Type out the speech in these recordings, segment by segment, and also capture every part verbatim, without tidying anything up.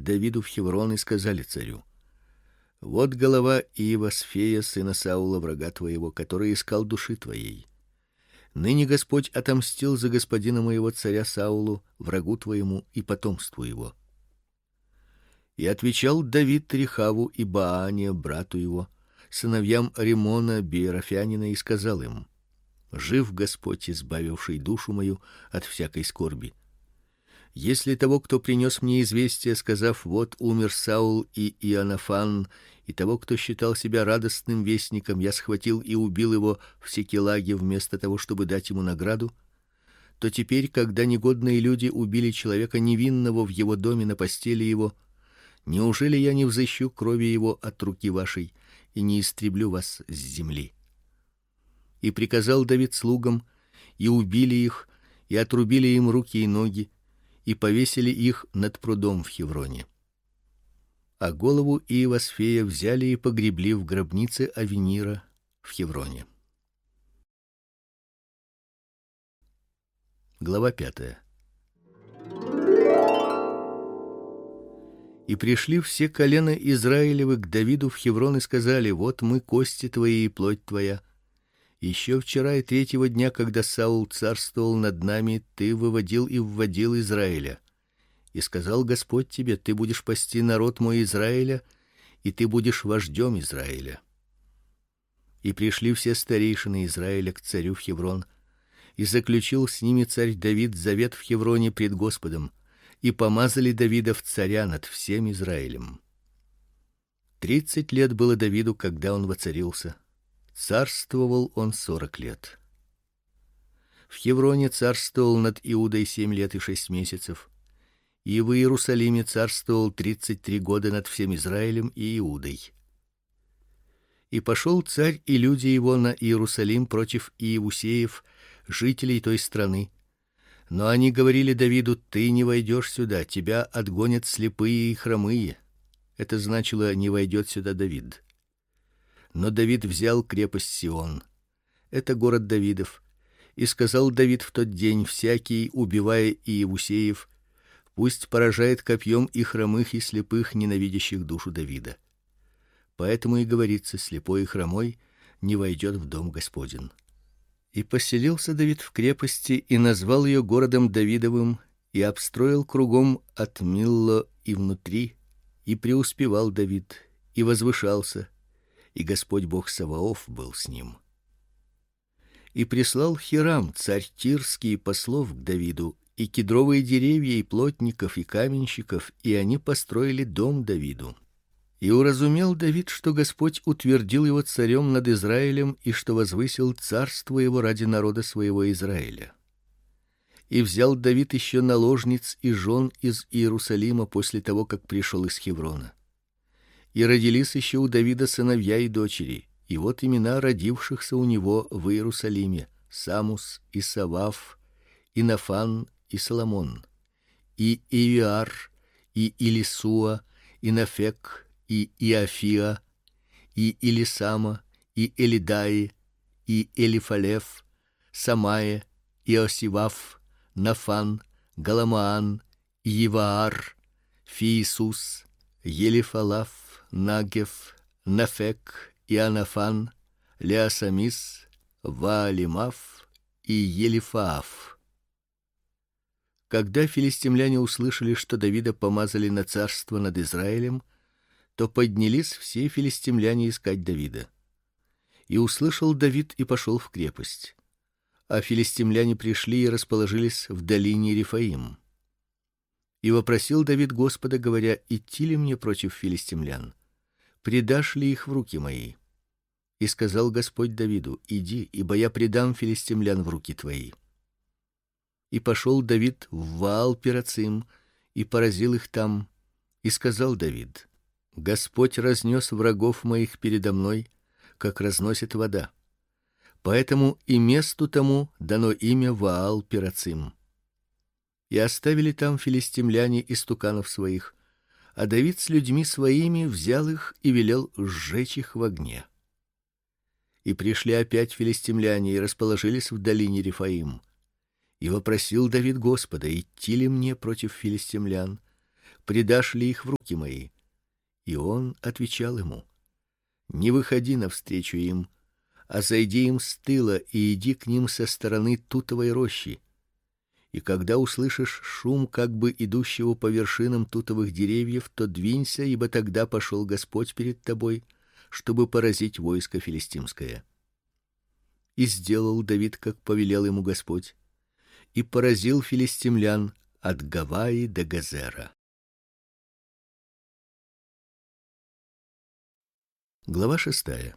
Давиду в Хеврон и сказали царю: вот голова Иевасфея, сына Саула, врага твоего, который искал души твоей. Ныне Господь отомстил за господина моего царя Саулу, врагу твоему и потомству его. И отвечал Давид Рехаву и Баане, брату его, сыновьям Римона Беерофянина, и сказал им: жив Господь, избавивший душу мою от всякой скорби. Если того, кто принес мне известие, сказав: вот умер Саул и Иоаннафан, и того, кто считал себя радостным вестником, я схватил и убил его в Сикелаге вместо того, чтобы дать ему награду, то теперь, когда негодные люди убили человека невинного в его доме на постели его, неужели я не взыщу крови его от руки вашей и не истреблю вас с земли? И приказал Давид слугам, и убили их, и отрубили им руки и ноги, и повесили их над прудом в Хевроне. А голову Иевасфея взяли и погребли в гробнице Авенира в Хевроне. Глава пятая. И пришли все колена Израилевы к Давиду в Хеврон и сказали: вот мы, кости твои и плоть твоя. Еще вчера и третьего дня, когда Саул царствовал над нами, ты выводил и вводил Израиля. И сказал Господь тебе: ты будешь пасти народ мой Израиля, и ты будешь вождем Израиля. И пришли все старейшины Израиля к царю в Хеврон, и заключил с ними царь Давид завет в Хевроне пред Господом, и помазали Давида в царя над всем Израилем. Тридцать лет было Давиду, когда он воцарился. Царствовал он сорок лет. В Хевроне царствовал над Иудой семь лет и шесть месяцев, и в Иерусалиме царствовал тридцать три года над всем Израилем и Иудой. И пошел царь и люди его на Иерусалим против иевусеев, жителей той страны. Но они говорили Давиду: ты не войдешь сюда, тебя отгонят слепые и хромые. Это значило: не войдет сюда Давид. Но Давид взял крепость Сион. Это город Давидов. И сказал Давид в тот день: всякий, убивая иевусеев, пусть поражает копьем и хромых, и слепых, ненавидящих душу Давида. Поэтому и говорится: слепой и хромой не войдет в дом Господень. И поселился Давид в крепости и назвал ее городом Давидовым, и обстроил кругом от Милло и внутри, и преуспевал Давид, и возвышался, и Господь Бог Саваоф был с ним. И прислал Хирам, царь Тирский, послов к Давиду, и кедровые деревья, и плотников, и каменщиков, и они построили дом Давиду. И уразумел Давид, что Господь утвердил его царем над Израилем, и что возвысил царство его ради народа своего Израиля. И взял Давид еще наложниц и жен из Иерусалима после того, как пришел из Хеврона. И родились еще у Давида сыновья и дочери, и вот имена родившихся у него в Иерусалиме: Самус и Саваф, и Нафан и Соломон, и Иоар, и Илисуа, и Нафек, и Иофия, и Илисама, и Элидаи, и Элифалев, Самае, Иосиваф, Нафан, Галамаан, Еваар, Фиисус, Елифалаф, Нагев, Нафек, Иоаннафан, Леасамис, Ваалимаф и Елифааф. Когда филистимляне услышали, что Давида помазали на царство над Израилем, то поднялись все филистимляне искать Давида. И услышал Давид и пошел в крепость. А филистимляне пришли и расположились в долине Рефаим. И вопросил Давид Господа, говоря: идти ли мне против филистимлян? Предашь ли их в руки мои? И сказал Господь Давиду: иди, ибо я предам филистимлян в руки твои. И пошел Давид в Ваал-Перацим и поразил их там. И сказал Давид: Господь разнес врагов моих передо мной, как разносит вода. Поэтому и месту тому дано имя Ваал-Перацим. И оставили там филистимляне истуканов своих, а Давид с людьми своими взял их и велел сжечь их в огне. И пришли опять филистимляне и расположились в долине Рефаим. И вопросил Давид Господа: идти ли мне против филистимлян? предашь ли их в руки мои? И он отвечал ему: не выходи навстречу им, а зайди им с тыла и иди к ним со стороны тутовой рощи. И когда услышишь шум как бы идущего по вершинам тутовых деревьев, то двинься, ибо тогда пошел Господь перед тобой, чтобы поразить войско филистимское. И сделал Давид, как повелел ему Господь, и поразил филистимлян от Гаваи до Газера. Глава шестая.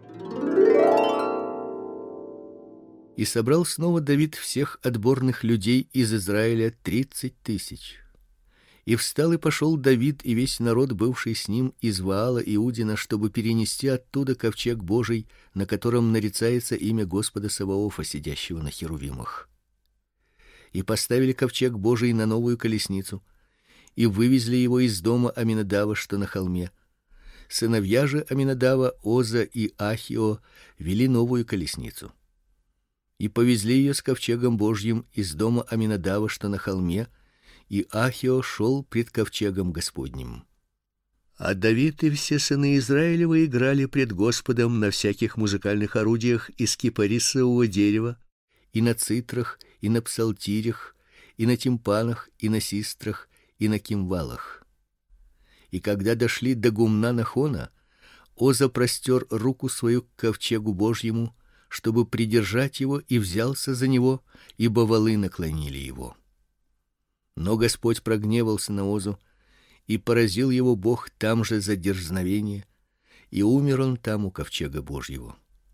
И собрал снова Давид всех отборных людей из Израиля тридцать тысяч. И встал и пошел Давид и весь народ, бывший с ним, из Ваала Иудина, чтобы перенести оттуда ковчег Божий, на котором нарицается имя Господа Саваофа, сидящего на херувимах. И поставили ковчег Божий на новую колесницу, и вывезли его из дома Аминадава, что на холме. Сыновья же Аминадава, Оза и Ахио, вели новую колесницу. И повезли ее с ковчегом Божьим из дома Аминадава, что на холме, и Ахио шел пред ковчегом Господним. А Давид и все сыны Израилевы играли пред Господом на всяких музыкальных орудиях из кипарисового дерева, и на цитрах, и на псалтирях, и на тимпанах, и на систрах, и на кимвалах. И когда дошли до гумна Нахона, Оза простер руку свою к ковчегу Божьему, чтобы придержать его, и взялся за него, ибо валы наклонили его. Но Господь прогневался на Озу, и поразил его Бог там же за дерзновение, и умер он там у ковчега Божьего.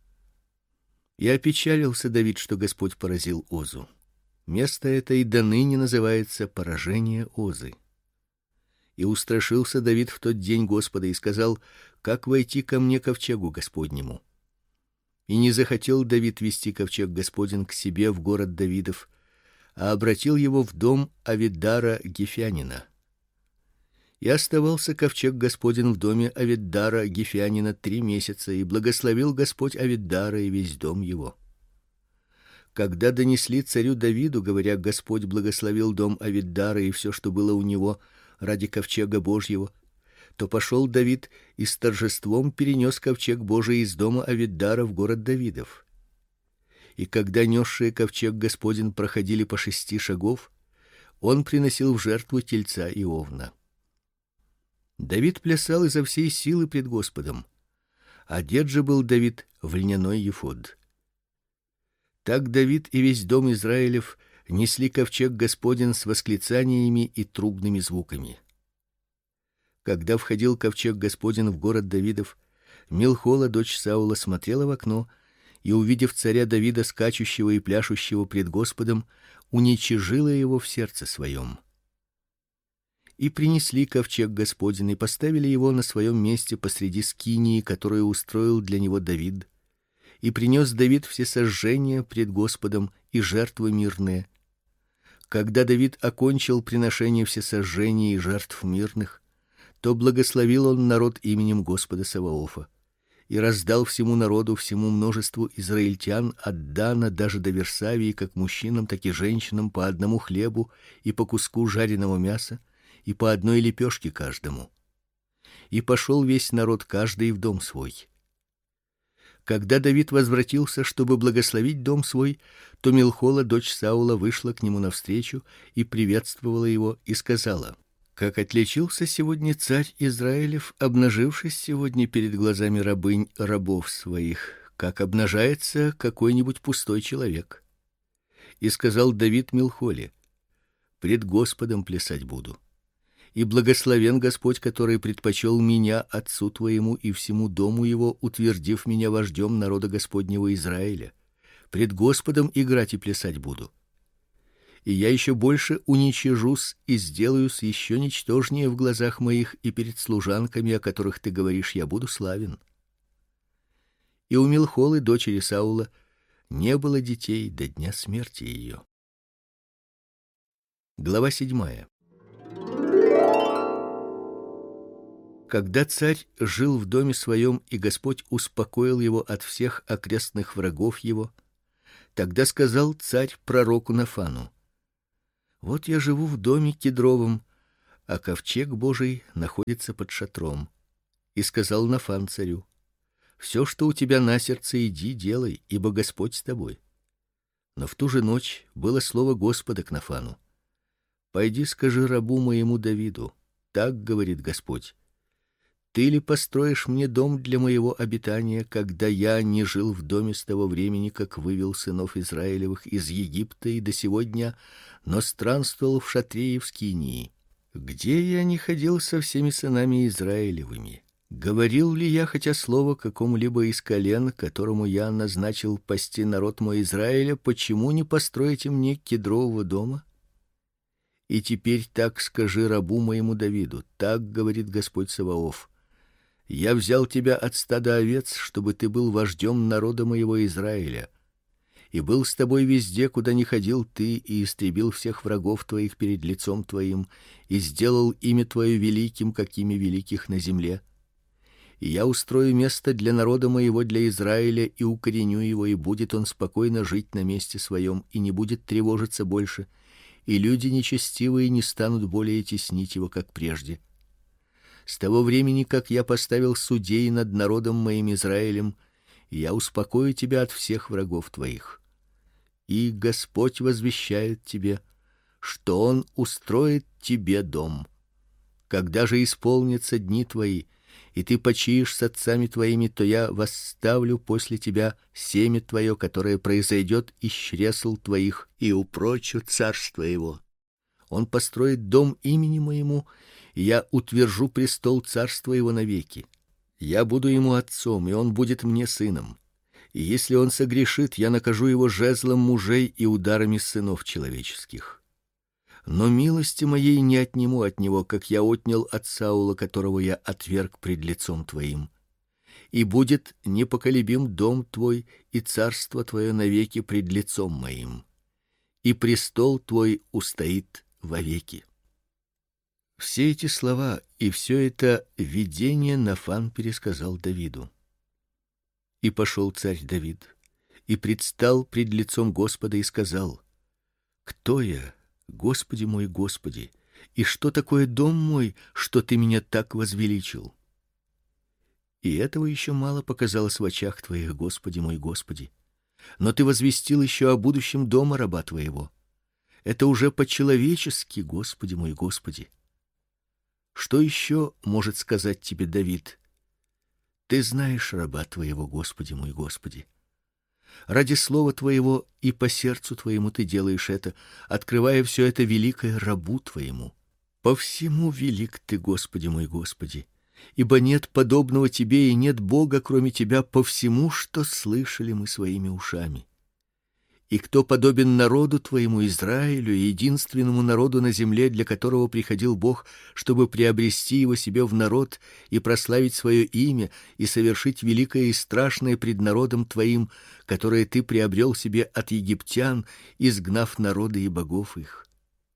И опечалился Давид, что Господь поразил Озу. Место это и доныне называется поражение Озы. И устрашился Давид в тот день Господа и сказал: как войти ко мне ковчегу Господнему? И не захотел Давид вести ковчег Господень к себе в город Давидов, а обратил его в дом Авидара Гефянина. И оставался ковчег Господень в доме Авидара Гефянина три месяца, и благословил Господь Авидара и весь дом его. Когда донесли царю Давиду, говоря: Господь благословил дом Авидара и все, что было у него, ради ковчега Божьего, то пошел Давид и с торжеством перенес ковчег Божий из дома Авидара в город Давидов. И когда несшие ковчег Господень проходили по шести шагов, он приносил в жертву тельца и овна. Давид плясал изо всей силы пред Господом. Одет же был Давид в льняной ефод. Так Давид и весь дом Израилев несли ковчег Господень с восклицаниями и трубными звуками. Когда входил ковчег Господень в город Давидов, Милхола, дочь Саула, смотрела в окно и, увидев царя Давида скачущего и пляшущего пред Господом, уничижила его в сердце своем. И принесли ковчег Господень и поставили его на своем месте посреди скинии, которую устроил для него Давид. И принес Давид все сожжения пред Господом и жертвы мирные. Когда Давид окончил приношение всесожжений и жертв мирных, то благословил он народ именем Господа Саваофа и раздал всему народу, всему множеству израильтян от Дана даже до Версавии, как мужчинам, так и женщинам, по одному хлебу и по куску жареного мяса, и по одной лепешке каждому. И пошел весь народ, каждый в дом свой. Когда Давид возвратился, чтобы благословить дом свой, то Милхола, дочь Саула, вышла к нему навстречу и приветствовала его и сказала: как отличился сегодня царь Израилев, обнажившись сегодня перед глазами рабынь рабов своих, как обнажается какой-нибудь пустой человек. И сказал Давид Милхоле: пред Господом плясать буду. И благословен Господь, который предпочел меня отцу твоему и всему дому его, утвердив меня вождем народа Господнего Израиля. Пред Господом играть и плясать буду. И я еще больше уничижусь и сделаюсь еще ничтожнее в глазах моих и перед служанками, о которых ты говоришь, я буду славен. И у Милхолы, дочери Саула, не было детей до дня смерти ее. Глава седьмая. Когда царь жил в доме своем, и Господь успокоил его от всех окрестных врагов его, тогда сказал царь пророку Нафану: вот я живу в доме кедровом, а ковчег Божий находится под шатром. И сказал Нафан царю: все, что у тебя на сердце, иди делай, ибо Господь с тобой. Но в ту же ночь было слово Господа к Нафану: пойди, скажи рабу моему Давиду: так говорит Господь: ты ли построишь мне дом для моего обитания, когда я не жил в доме с того времени, как вывел сынов Израилевых из Египта и до сего дня, но странствовал в шатре и в скинии? Где я не ходил со всеми сынами Израилевыми? Говорил ли я хотя слово какому-либо из колен, которому я назначил пасти народ мой Израиля: почему не построите мне кедрового дома? И теперь так скажи рабу моему Давиду: так говорит Господь Саваоф: я взял тебя от стада овец, чтобы ты был вождем народа моего Израиля, и был с тобой везде, куда ни ходил ты, и истребил всех врагов твоих перед лицом твоим, и сделал имя твое великим, как имя великих на земле. И я устрою место для народа моего, для Израиля, и укореню его, и будет он спокойно жить на месте своем, и не будет тревожиться больше, и люди нечестивые не станут более теснить его, как прежде. С того времени, как я поставил судей над народом моим Израилем, я успокою тебя от всех врагов твоих. И Господь возвещает тебе, что он устроит тебе дом. Когда же исполнятся дни твои, и ты почиешь с отцами твоими, то я восставлю после тебя семя твое, которое произойдет из чресл твоих, и упрочу царство его. Он построит дом имени моему, и я утвержу престол царства его навеки. Я буду ему отцом, и он будет мне сыном. И если он согрешит, я накажу его жезлом мужей и ударами сынов человеческих. Но милости моей не отниму от него, как я отнял от Саула, которого я отверг пред лицом твоим. И будет непоколебим дом твой и царство твое навеки пред лицом моим. И престол твой устоит вовеки. Все эти слова и все это видение Нафан пересказал Давиду. И пошел царь Давид и предстал пред лицом Господа и сказал: кто я, Господи мой, Господи, и что такое дом мой, что ты меня так возвеличил? И этого еще мало показалось в очах твоих, Господи мой, Господи. Но ты возвестил еще о будущем дома раба твоего. Это уже по-человечески, Господи мой, Господи. Что еще может сказать тебе Давид? Ты знаешь раба твоего, Господи мой, Господи. Ради слова твоего и по сердцу твоему ты делаешь это, открывая все это великое рабу твоему. По всему велик ты, Господи мой, Господи, ибо нет подобного тебе и нет Бога, кроме тебя, по всему, что слышали мы своими ушами. И кто подобен народу твоему Израилю, единственному народу на земле, для которого приходил Бог, чтобы приобрести его себе в народ и прославить свое имя и совершить великое и страшное пред народом твоим, которое ты приобрел себе от египтян, изгнав народы и богов их.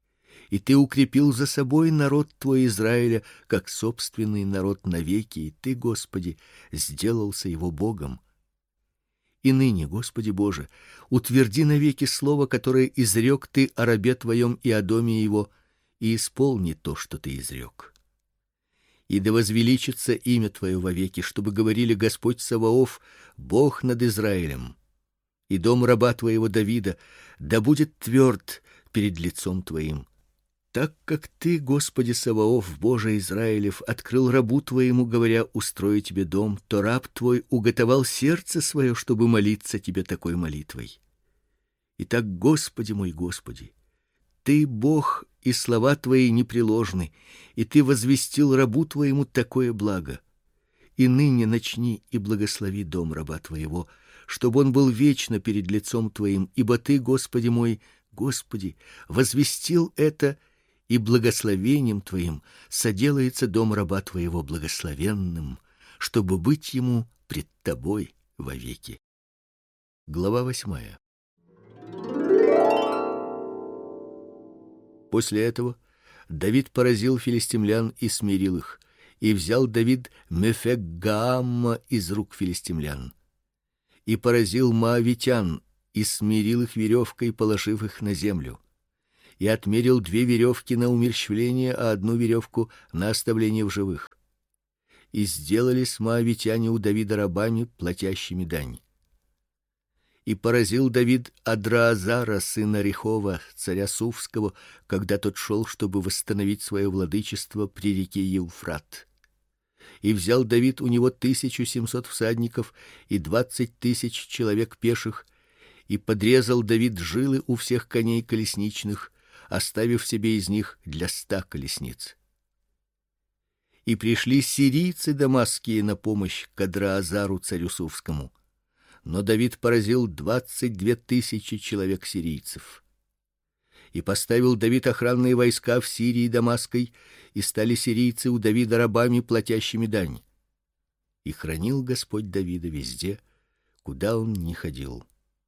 И ты укрепил за собой народ твой Израиля, как собственный народ навеки, и ты, Господи, сделался его Богом. И ныне, Господи Боже, утверди навеки слово, которое изрек ты о рабе твоем и о доме его, и исполни то, что ты изрек. И да возвеличится имя твое вовеки, чтобы говорили: Господь Саваоф, Бог над Израилем. И дом раба твоего Давида да будет тверд перед лицом твоим. Так как ты, Господи Саваоф, Боже Израилев, открыл рабу твоему, говоря: устрою тебе дом, то раб твой уготовал сердце свое, чтобы молиться тебе такой молитвой. Итак, Господи мой, Господи, ты Бог, и слова твои непреложны, и ты возвестил рабу твоему такое благо. И ныне начни и благослови дом раба твоего, чтобы он был вечно перед лицом твоим, ибо ты, Господи мой, Господи, возвестил это, и благословением твоим соделается дом раба твоего благословенным, чтобы быть ему пред тобой вовеки. Глава восьмая. После этого Давид поразил филистимлян и смирил их, и взял Давид Мефек-Гаамма из рук филистимлян, и поразил моавитян и смирил их веревкой, положив их на землю. и отмерил две веревки на умерщвление, а одну веревку на оставление в живых. И сделались моавитяне у Давида рабами, платящими дань. И поразил Давид Адраазара, сына Рехова, царя Суфского, когда тот шел, чтобы восстановить свое владычество при реке Евфрат. И взял Давид у него тысячу семьсот всадников и двадцать тысяч человек пеших, и подрезал Давид жилы у всех коней колесничных, оставив себе из них для ста колесниц. И пришли сирийцы дамасские на помощь к Адраазару, царю Суфскому. Но Давид поразил двадцать две тысячи человек сирийцев. И поставил Давид охранные войска в Сирии дамасской, и стали сирийцы у Давида рабами, платящими дань. И хранил Господь Давида везде, куда он ни ходил.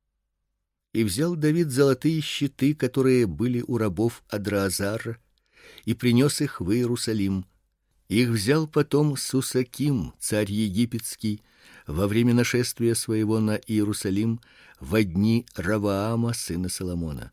И взял Давид золотые щиты, которые были у рабов Адраазара, и принес их в Иерусалим. Их взял потом Сусаким, царь египетский, во время нашествия своего на Иерусалим во дни Раваама, сына Соломона.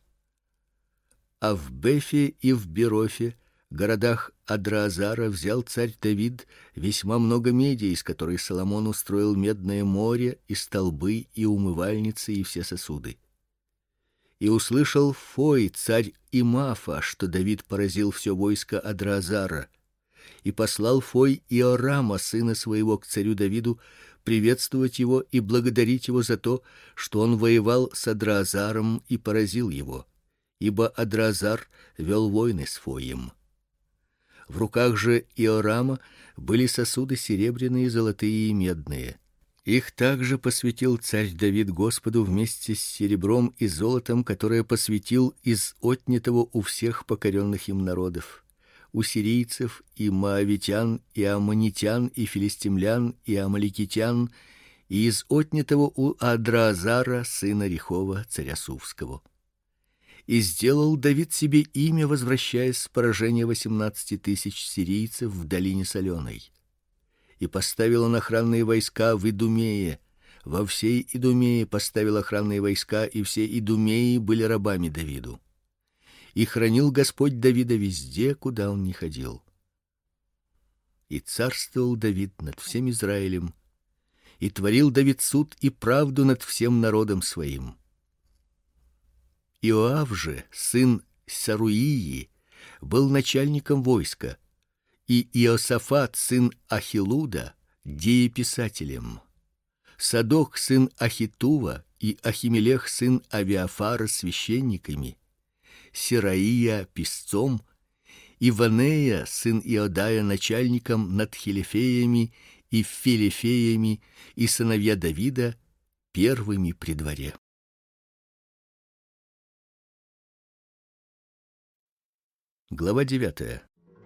А в Бефе и в Берофе, городах Адраазара, взял царь Давид весьма много меди, из которой Соломон устроил медное море и столбы и умывальницы и все сосуды. И услышал Фой, царь Имафа, что Давид поразил все войско Адраазара, и послал Фой Иорама, сына своего, к царю Давиду, приветствовать его и благодарить его за то, что он воевал с Адраазаром и поразил его, ибо Адраазар вел войны с Фоем. В руках же Иорама были сосуды серебряные, золотые и медные. Их также посвятил царь Давид Господу вместе с серебром и золотом, которое посвятил из отнятого у всех покоренных им народов, у сирийцев и моавитян и аммонитян и филистимлян и амаликитян, и из отнятого у Адраазара, сына Рехова, царя Суфского. И сделал Давид себе имя, возвращаясь с поражения восемнадцати тысяч сирийцев в долине соленой. И поставил он охранные войска в Идумее, во всей Идумее поставил охранные войска, и все Идумеи были рабами Давиду. И хранил Господь Давида везде, куда он ни ходил. И царствовал Давид над всем Израилем, и творил Давид суд и правду над всем народом своим. Иоав же, сын Саруии, был начальником войска, и Иосафат, сын Ахилуда, дееписателем. Садок, сын Ахитува, и Ахимелех, сын Авиафара, священниками. Сираия писцом, и Ванея, сын Иодая, начальником над хилифеями и филифеями, и сыновья Давида первыми при дворе. Глава девятая.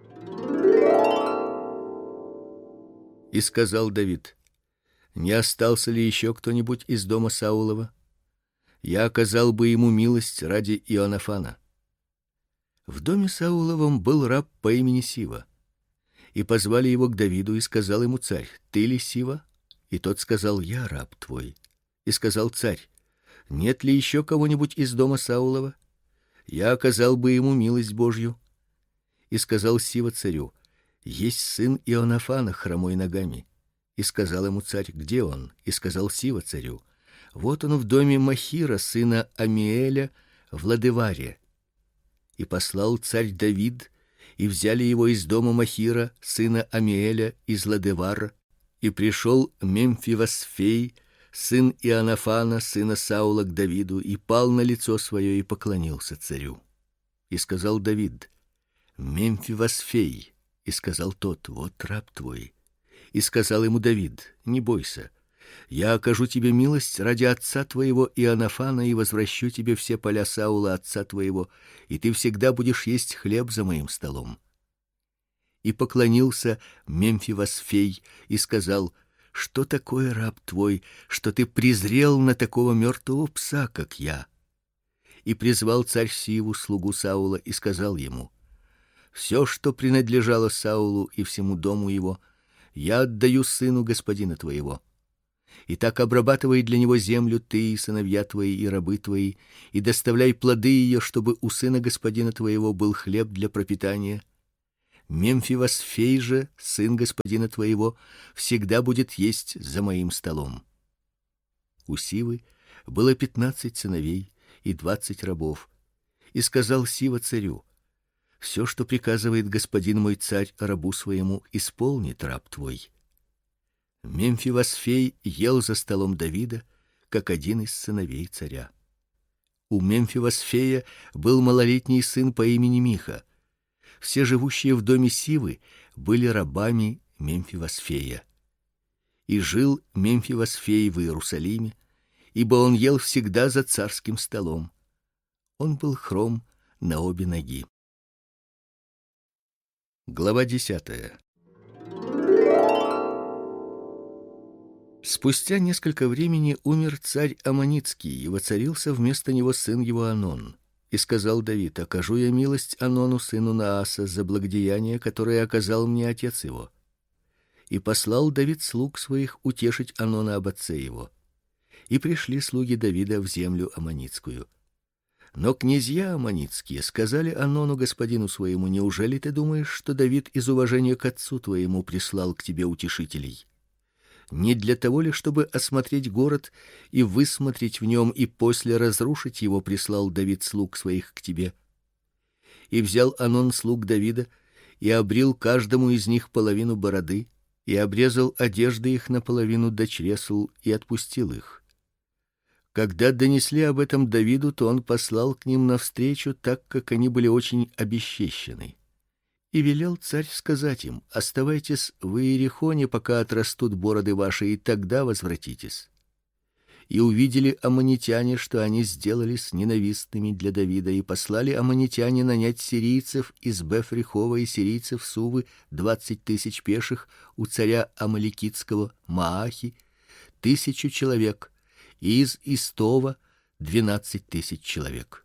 И сказал Давид: не остался ли еще кто-нибудь из дома Саулова? Я оказал бы ему милость ради Ионафана. В доме Сауловом был раб по имени Сива. И позвали его к Давиду, и сказал ему царь: ты ли Сива? И тот сказал: я раб твой. И сказал царь: нет ли еще кого-нибудь из дома Саулова? Я оказал бы ему милость Божью. И сказал Сива царю: есть сын Ионафана, хромой ногами. И сказал ему царь: где он? И сказал Сива царю: вот он в доме Махира, сына Амиэля, в Ладеваре. И послал царь Давид, и взяли его из дома Махира, сына Амиэля, из Ладевара, и пришел Мемфивосфей, сын Ионафана, сына Саула, к Давиду, и пал на лицо свое и поклонился царю. И сказал Давид: Мемфивосфей. И сказал тот: вот раб твой. И сказал ему Давид: не бойся, я окажу тебе милость ради отца твоего Ионафана и возвращу тебе все поля Саула отца твоего, и ты всегда будешь есть хлеб за моим столом. И поклонился Мемфивосфей и сказал: что такое раб твой, что ты презрел на такого мертвого пса, как я? И призвал царь Сиву, слугу Саула, и сказал ему: все, что принадлежало Саулу и всему дому его, я отдаю сыну господина твоего. И так обрабатывай для него землю ты и сыновья твои и рабы твои, и доставляй плоды ее, чтобы у сына господина твоего был хлеб для пропитания. Мемфивосфей же, сын господина твоего, всегда будет есть за моим столом. У Сивы было пятнадцать сыновей и двадцать рабов. И сказал Сива царю: все, что приказывает господин мой царь рабу своему, исполнит раб твой. Мемфивосфей ел за столом Давида, как один из сыновей царя. У Мемфивосфея был малолетний сын по имени Миха. Все живущие в доме Сивы были рабами Мемфивосфея. И жил Мемфивосфей в Иерусалиме, ибо он ел всегда за царским столом. Он был хром на обе ноги. Глава десятая. Спустя несколько времени умер царь Аммонитский, и воцарился вместо него сын его Анон. И сказал Давид: окажу я милость Анону сыну Нааса за благодеяние, которое оказал мне отец его. И послал Давид слуг своих утешить Анона об отце его. И пришли слуги Давида в землю аммонитскую. Но князья аммонитские сказали Анону господину своему: неужели ты думаешь, что Давид из уважения к отцу твоему прислал к тебе утешителей? Не для того ли, чтобы осмотреть город и высмотреть в нем, и после разрушить его, прислал Давид слуг своих к тебе? И взял Анон слуг Давида и обрил каждому из них половину бороды, и обрезал одежды их наполовину до чресл, и отпустил их. Когда донесли об этом Давиду, то он послал к ним навстречу, так как они были очень обесчещены. И велел царь сказать им: оставайтесь в Иерихоне, пока отрастут бороды ваши, и тогда возвратитесь. И увидели аммонитяне, что они сделались ненавистными для Давида, и послали аммонитяне нанять сирийцев из Бефрихова и сирийцев Сувы двадцать тысяч пеших у царя амаликитского Маахи, тысячу человек, и из Истова двенадцать тысяч человек.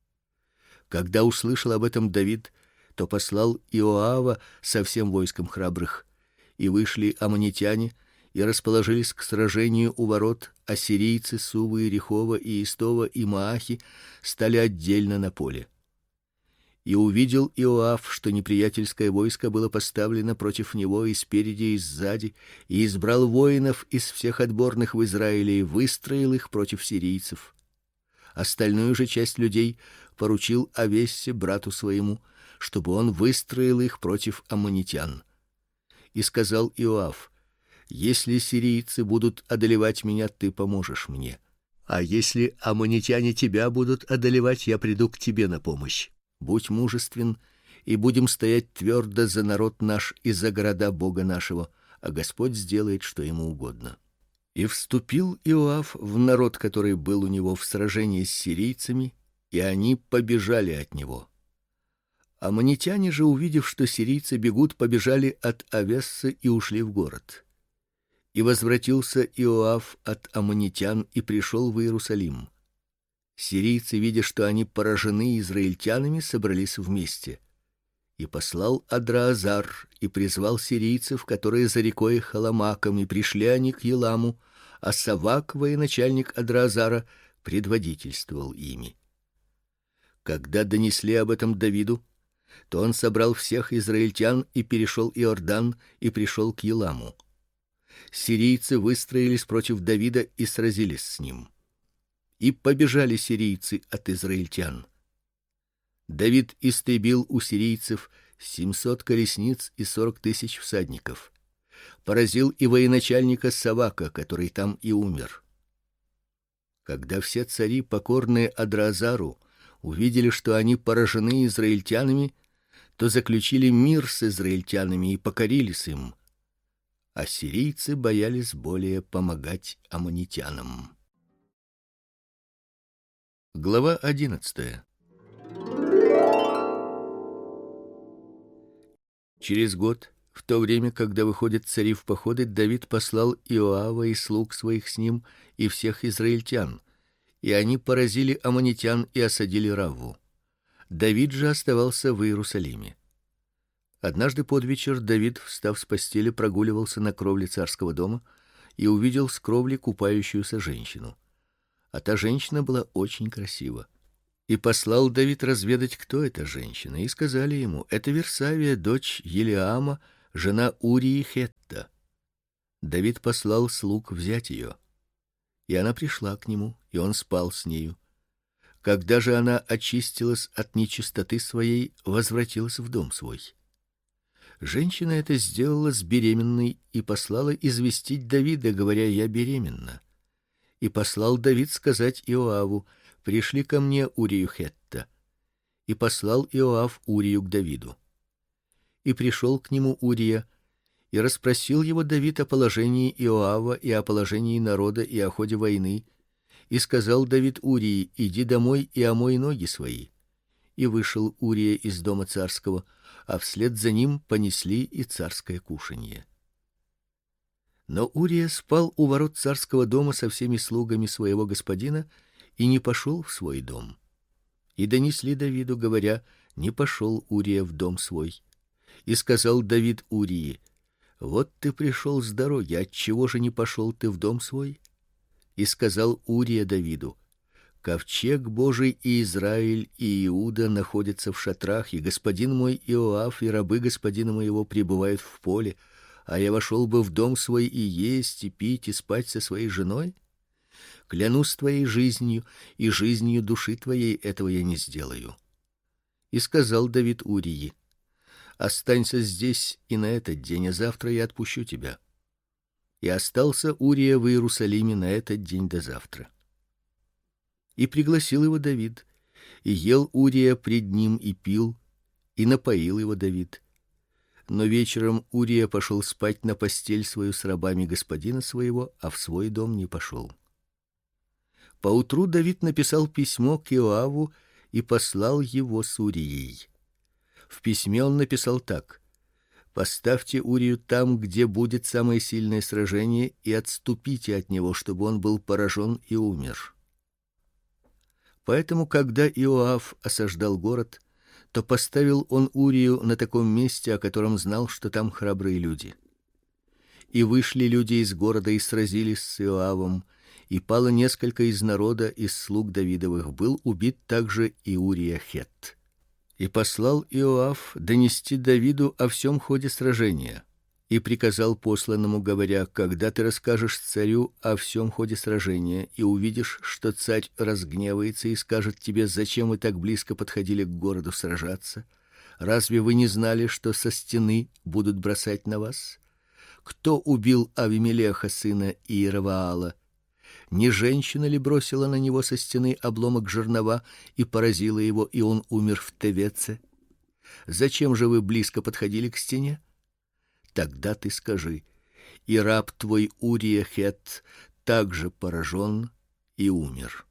Когда услышал об этом Давид, то послал Иоава со всем войском храбрых, и вышли аммонитяне и расположились к сражению у ворот, а сирийцы Сувы, Иерихова и Истова и Маахи стали отдельно на поле. И увидел Иоав, что неприятельское войско было поставлено против него и спереди, и сзади, и избрал воинов из всех отборных в Израиле и выстроил их против сирийцев. Остальную же часть людей поручил Авессе, брату своему, чтобы он выстроил их против аммонитян. И сказал Иоав: если сирийцы будут одолевать меня, ты поможешь мне. А если аммонитяне тебя будут одолевать, я приду к тебе на помощь. Будь мужествен, и будем стоять твердо за народ наш и за города Бога нашего, а Господь сделает, что ему угодно. И вступил Иоав в народ, который был у него в сражении с сирийцами, и они побежали от него. Аммонитяне же, увидев, что сирийцы бегут, побежали от Авессы и ушли в город. И возвратился Иоав от аммонитян и пришел в Иерусалим. Сирийцы, видя, что они поражены израильтянами, собрались вместе. И послал Адраазар и призвал сирийцев, которые за рекой Халамаком, и пришли они к Еламу, а Савак, военачальник Адраазара, предводительствовал ими. Когда донесли об этом Давиду, то он собрал всех израильтян и перешел Иордан и пришел к Еламу. Сирийцы выстроились против Давида и сразились с ним. И побежали сирийцы от израильтян. Давид истребил у сирийцев семьсот колесниц и сорок тысяч всадников. Поразил и военачальника Савака, который там и умер. Когда все цари, покорные Адраазару, увидели, что они поражены израильтянами, то заключили мир с израильтянами и покорились им. А сирийцы боялись более помогать аммонитянам. Глава одиннадцатая. Через год, в то время, когда выходят цари в походы, Давид послал Иоава и слуг своих с ним и всех израильтян, и они поразили аммонитян и осадили Равву. Давид же оставался в Иерусалиме. Однажды под вечер Давид, встав с постели, прогуливался на кровле царского дома и увидел с кровли купающуюся женщину. А та женщина была очень красива. И послал Давид разведать, кто эта женщина, и сказали ему: это Версавия, дочь Елиама, жена Урии Хетта. Давид послал слуг взять ее, и она пришла к нему, и он спал с нею. Когда же она очистилась от нечистоты своей, возвратилась в дом свой. Женщина эта сделала с беременной и послала известить Давида, говоря: я беременна. И послал Давид сказать Иоаву: пришли ко мне Урию Хетта. И послал Иоав Урию к Давиду. И пришел к нему Урия, и расспросил его Давид о положении Иоава и о положении народа и о ходе войны. И сказал Давид Урии: иди домой и омой ноги свои. И вышел Урия из дома царского, а вслед за ним понесли и царское кушанье. Но Урия спал у ворот царского дома со всеми слугами своего господина и не пошел в свой дом. И донесли Давиду, говоря: не пошел Урия в дом свой. И сказал Давид Урии: вот ты пришел с дороги, отчего же не пошел ты в дом свой? И сказал Урия Давиду: ковчег Божий и Израиль и Иуда находятся в шатрах, и господин мой Иоав и рабы господина моего пребывают в поле, а я вошел бы в дом свой и есть, и пить, и спать со своей женой? Клянусь твоей жизнью и жизнью души твоей, этого я не сделаю. И сказал Давид Урии: останься здесь и на этот день, а завтра я отпущу тебя. И остался Урия в Иерусалиме на этот день до завтра. И пригласил его Давид, и ел Урия пред ним и пил, и напоил его Давид. Но вечером Урия пошел спать на постель свою с рабами господина своего, а в свой дом не пошел. Поутру Давид написал письмо к Иоаву и послал его с Урией. В письме он написал так: поставьте Урию там, где будет самое сильное сражение, и отступите от него, чтобы он был поражен и умер. Поэтому, когда Иоав осаждал город, то поставил он Урию на таком месте, о котором знал, что там храбрые люди. И вышли люди из города и сразились с Иоавом, и пало несколько из народа, из слуг Давидовых, был убит также и Урия Хетт. И послал Иоав донести Давиду о всем ходе сражения, и приказал посланному, говоря: когда ты расскажешь царю о всем ходе сражения и увидишь, что царь разгневается и скажет тебе: зачем вы так близко подходили к городу сражаться? Разве вы не знали, что со стены будут бросать на вас? Кто убил Авимелеха сына Иераваала? Не женщина ли бросила на него со стены обломок жернова и поразила его, и он умер в Тевеце? Зачем же вы близко подходили к стене? Тогда ты скажи: и раб твой Урия Хетт также поражен и умер.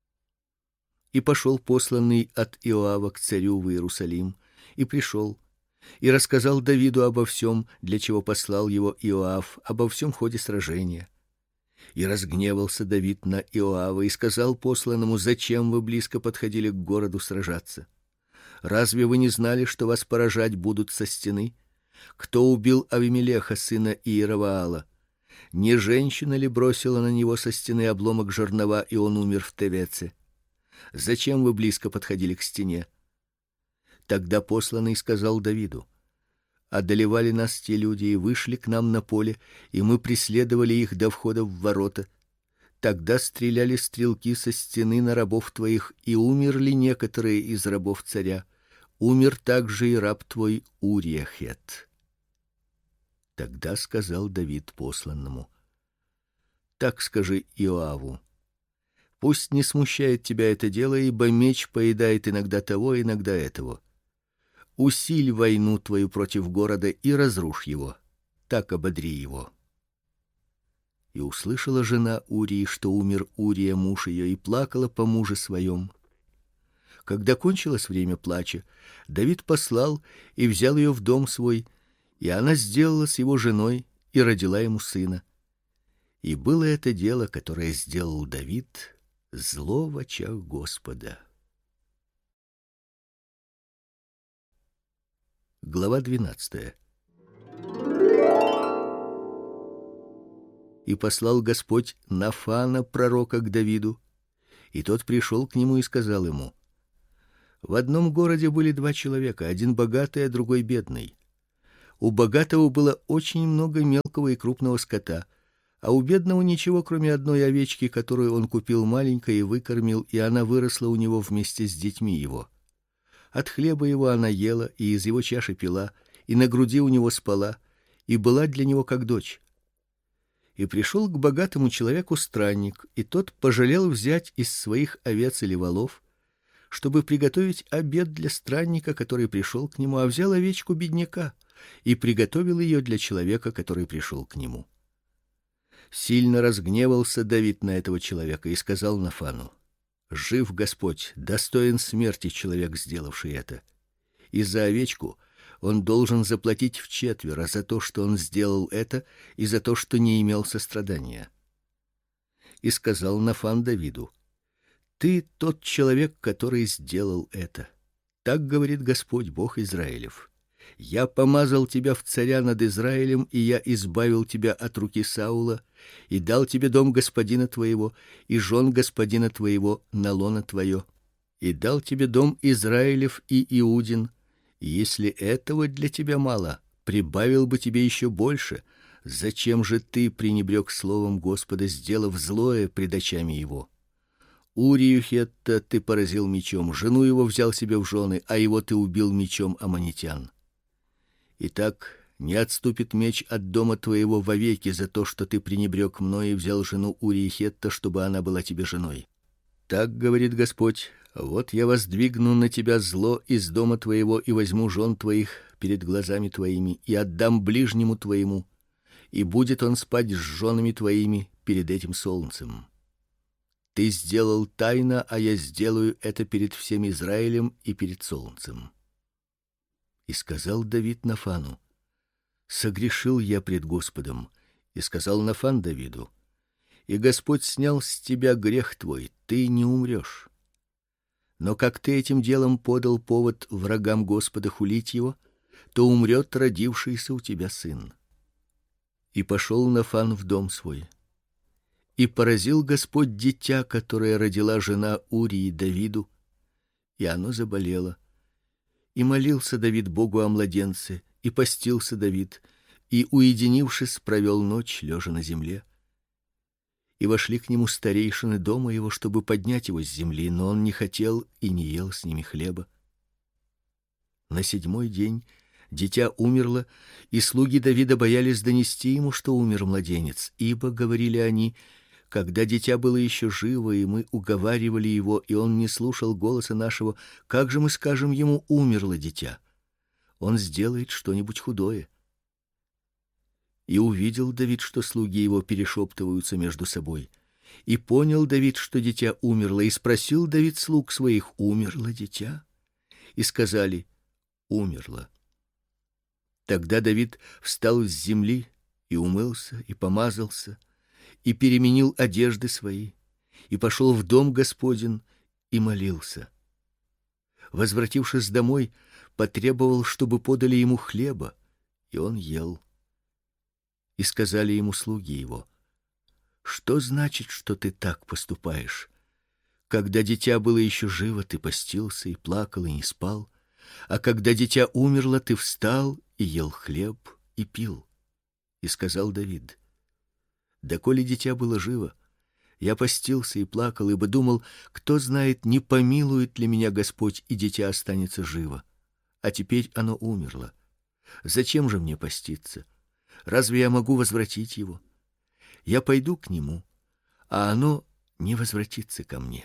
И пошел посланный от Иоава к царю в Иерусалим, и пришел, и рассказал Давиду обо всем, для чего послал его Иоав, обо всем ходе сражения. И разгневался Давид на Иоава и сказал посланному: зачем вы близко подходили к городу сражаться? Разве вы не знали, что вас поражать будут со стены? Кто убил Авимелеха сына Иераваала? Не женщина ли бросила на него со стены обломок жернова, и он умер в Тевеце? Зачем вы близко подходили к стене? Тогда посланный сказал Давиду: одолевали нас те люди и вышли к нам на поле, и мы преследовали их до входа в ворота. Тогда стреляли стрелки со стены на рабов твоих, и умерли некоторые из рабов царя. Умер также и раб твой Урия Хетт. Тогда сказал Давид посланному: так скажи Иоаву: пусть не смущает тебя это дело, ибо меч поедает иногда того, иногда этого. Усиль войну твою против города и разрушь его, так ободри его. И услышала жена Урии, что умер Урия муж ее, и плакала по муже своем. Когда кончилось время плача, Давид послал и взял ее в дом свой, и она сделалась его женой и родила ему сына. И было это дело, которое сделал Давид, зло в очах Господа. Глава двенадцатая. И послал Господь Нафана пророка к Давиду, и тот пришел к нему и сказал ему: в одном городе были два человека, один богатый, а другой бедный. У богатого было очень много мелкого и крупного скота, а у бедного ничего, кроме одной овечки, которую он купил маленькой и выкормил, и она выросла у него вместе с детьми его. От хлеба его она ела и из его чаши пила, и на груди у него спала, и была для него как дочь. И пришел к богатому человеку странник, и тот пожалел взять из своих овец или волов, чтобы приготовить обед для странника, который пришел к нему, а взял овечку бедняка и приготовил ее для человека, который пришел к нему. Сильно разгневался Давид на этого человека и сказал Нафану: жив Господь, достоин смерти человек, сделавший это. И за овечку он должен заплатить вчетверо за то, что он сделал это, и за то, что не имел сострадания. И сказал Нафан Давиду: ты тот человек, который сделал это. Так говорит Господь, Бог Израилев: я помазал тебя в царя над Израилем, и я избавил тебя от руки Саула, и дал тебе дом господина твоего и жен господина твоего на лоно твое, и дал тебе дом Израилев и Иудин. И если этого для тебя мало, прибавил бы тебе еще больше. Зачем же ты пренебрег словом Господа, сделав злое пред очами его? Урию Хетта ты поразил мечом, жену его взял себе в жены, а его ты убил мечом аммонитян. Итак, не отступит меч от дома твоего вовеки за то, что ты пренебрег мной и взял жену Урии Хетта, чтобы она была тебе женой. Так говорит Господь: вот я воздвигну на тебя зло из дома твоего и возьму жен твоих перед глазами твоими и отдам ближнему твоему, и будет он спать с женами твоими перед этим солнцем. Ты сделал тайно, а я сделаю это перед всем Израилем и перед солнцем. И сказал Давид Нафану: согрешил я пред Господом. И сказал Нафан Давиду: и Господь снял с тебя грех твой, ты не умрешь. Но как ты этим делом подал повод врагам Господа хулить его, то умрет родившийся у тебя сын. И пошел Нафан в дом свой. И поразил Господь дитя, которое родила жена Урии Давиду, и оно заболело. И молился Давид Богу о младенце, и постился Давид, и, уединившись, провел ночь, лежа на земле. И вошли к нему старейшины дома его, чтобы поднять его с земли, но он не хотел и не ел с ними хлеба. На седьмой день дитя умерло, и слуги Давида боялись донести ему, что умер младенец, ибо, говорили они, когда дитя было еще живо, и мы уговаривали его, и он не слушал голоса нашего, как же мы скажем ему: умерло дитя? Он сделает что-нибудь худое. И увидел Давид, что слуги его перешептываются между собой. И понял Давид, что дитя умерло, и спросил Давид слуг своих: умерло дитя? И сказали: умерло. Тогда Давид встал с земли и умылся, и помазался, и переменил одежды свои, и пошел в дом Господень и молился. Возвратившись домой, потребовал, чтобы подали ему хлеба, и он ел. И сказали ему слуги его: что значит, что ты так поступаешь? Когда дитя было еще живо, ты постился и плакал и не спал, а когда дитя умерло, ты встал и ел хлеб и пил. И сказал Давид: доколе дитя было живо, я постился и плакал, ибо думал, кто знает, не помилует ли меня Господь, и дитя останется живо. А теперь оно умерло. Зачем же мне поститься? Разве я могу возвратить его? Я пойду к нему, а оно не возвратится ко мне.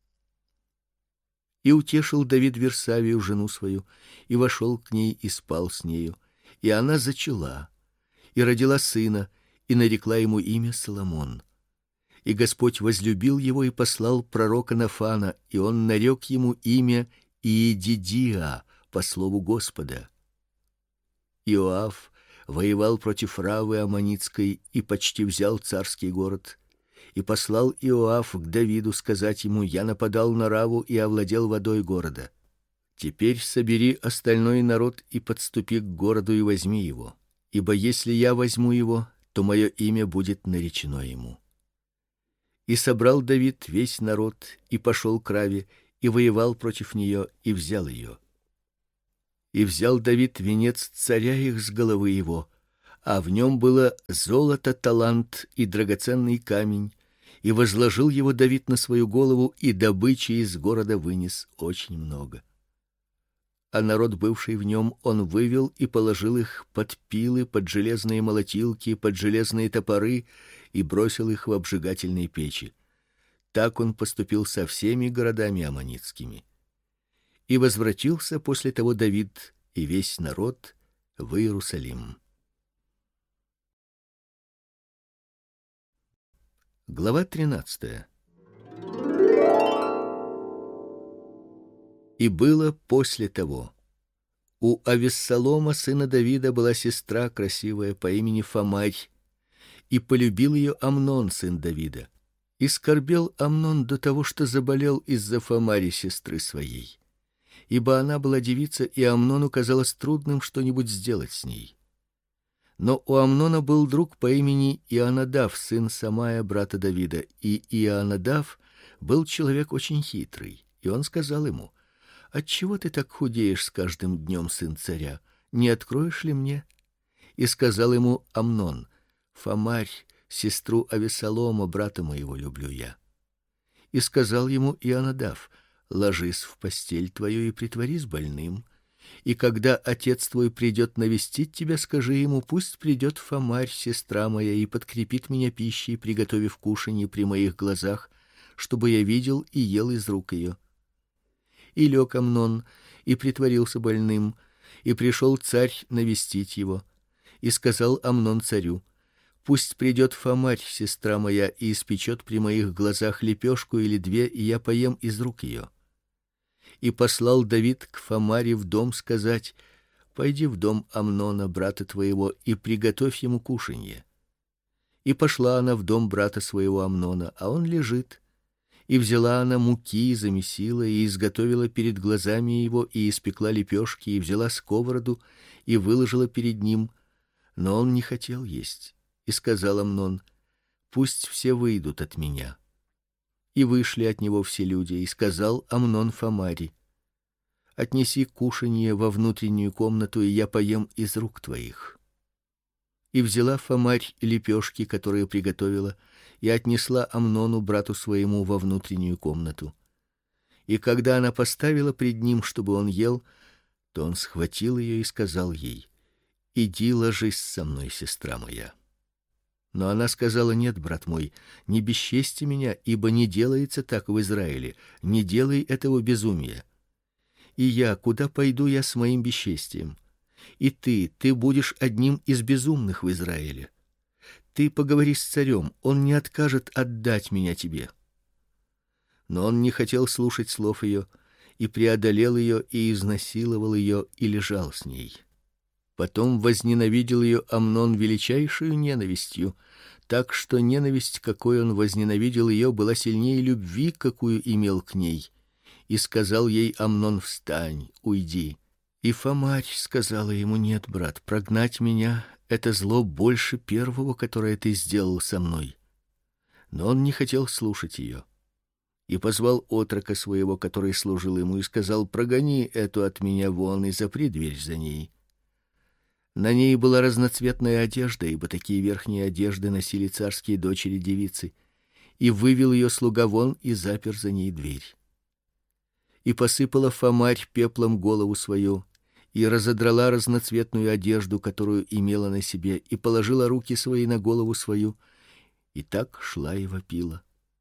И утешил Давид Версавию, жену свою, и вошел к ней и спал с нею, и она зачала, и родила сына, и нарекла ему имя Соломон. И Господь возлюбил его и послал пророка Нафана, и он нарек ему имя Иедидия по слову Господа. Иоав воевал против Равы аммонитской и почти взял царский город. И послал Иоав к Давиду сказать ему: я нападал на Раву и овладел водой города. Теперь собери остальной народ и подступи к городу и возьми его. Ибо если я возьму его, то мое имя будет наречено ему. И собрал Давид весь народ и пошел к Раве и воевал против нее и взял ее. И взял Давид венец царя их с головы его, а в нем было золото, талант и драгоценный камень, и возложил его Давид на свою голову, и добычи из города вынес очень много. А народ, бывший в нем, он вывел и положил их под пилы, под железные молотилки, под железные топоры и бросил их в обжигательные печи. Так он поступил со всеми городами аммонитскими. И возвратился после того Давид и весь народ в Иерусалим. Глава тринадцатая. И было после того: у Авессалома сына Давида была сестра красивая по имени Фамарь, и полюбил ее Амнон сын Давида. И скорбел Амнон до того, что заболел из-за Фамари сестры своей, ибо она была девица, и Амнону казалось трудным что-нибудь сделать с ней. Но у Амнона был друг по имени Ионадав, сын Самая, брата Давида, и Ионадав был человек очень хитрый, и он сказал ему: «Отчего ты так худеешь с каждым днем, сын царя? Не откроешь ли мне?» И сказал ему Амнон: «Фамарь, сестру Авессалома, брата моего, люблю я». И сказал ему Ионадав: «Ложись в постель твою и притворись больным. И когда отец твой придет навестить тебя, скажи ему: пусть придет Фамарь, сестра моя, и подкрепит меня пищей, приготовив кушанье при моих глазах, чтобы я видел и ел из рук ее». И лег Амнон и притворился больным, и пришел царь навестить его. И сказал Амнон царю: «Пусть придет Фамарь, сестра моя, и испечет при моих глазах лепешку или две, и я поем из рук ее». И послал Давид к Фамаре в дом сказать: «Пойди в дом Амнона, брата твоего, и приготовь ему кушанье». И пошла она в дом брата своего Амнона, а он лежит. И взяла она муки, замесила и изготовила перед глазами его, и испекла лепешки, и взяла сковороду и выложила перед ним, но он не хотел есть. И сказал Амнон: «Пусть все выйдут от меня». И вышли от него все люди, и сказал Амнон Фамари: «Отнеси кушанье во внутреннюю комнату, и я поем из рук твоих». И взяла Фамарь лепешки, которые приготовила, и отнесла Амнону, брату своему, во внутреннюю комнату. И когда она поставила пред ним, чтобы он ел, то он схватил ее и сказал ей: «Иди ложись со мной, сестра моя». Но она сказала: «Нет, брат мой, не бесчести меня, ибо не делается так в Израиле, не делай этого безумия. И я, куда пойду я с моим бесчестием? И ты, ты будешь одним из безумных в Израиле. Ты поговори с царем, он не откажет отдать меня тебе». Но он не хотел слушать слов ее, и преодолел ее, и изнасиловал ее, и лежал с ней. Потом возненавидел ее Амнон величайшую ненавистью, так что ненависть, какой он возненавидел ее, была сильнее любви, какую имел к ней. И сказал ей Амнон: «Встань, уйди». И Фамарь сказала ему: «Нет, брат, прогнать меня — это зло больше первого, которое ты сделал со мной». Но он не хотел слушать ее. И позвал отрока своего, который служил ему, и сказал: «Прогони эту от меня вон и запри дверь за ней». На ней была разноцветная одежда, ибо такие верхние одежды носили царские дочери-девицы. И вывел ее слуга вон и запер за ней дверь. И посыпала Фамарь пеплом голову свою, и разодрала разноцветную одежду, которую имела на себе, и положила руки свои на голову свою, и так шла и вопила.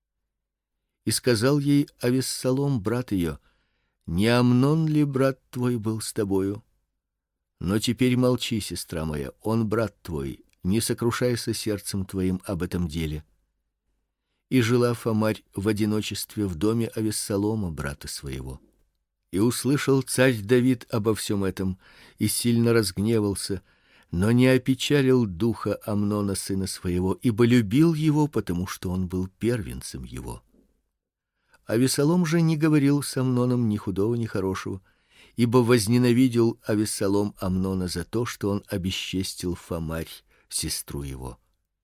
И сказал ей Авессалом, брат ее: «Не Амнон ли брат твой был с тобою? Но теперь молчи, сестра моя, он брат твой, не сокрушайся сердцем твоим об этом деле». И жила Фамарь в одиночестве в доме Авессалома, брата своего. И услышал царь Давид обо всем этом, и сильно разгневался, но не опечалил духа Амнона, сына своего, ибо любил его, потому что он был первенцем его. Авессалом же не говорил с Амноном ни худого, ни хорошего, ибо возненавидел Авессалом Амнона за то, что он обесчестил Фамарь, сестру его.